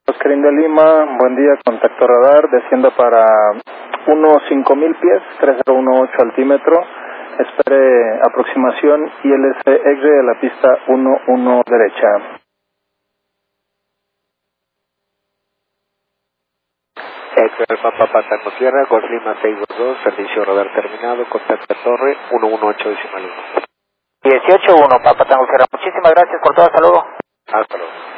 Oscarín de Lima, buen día, contacto radar, descienda para 5000 pies, 3018 altímetro, espere aproximación ILS exit de la pista 11 derecha. Héctor Papa Tango Sierra, Golf Lima 622, servicio radar terminado, contacto torre 118.1. 18-1, Papa Tango Sierra. Muchísimas gracias por todo, hasta luego. Hasta luego.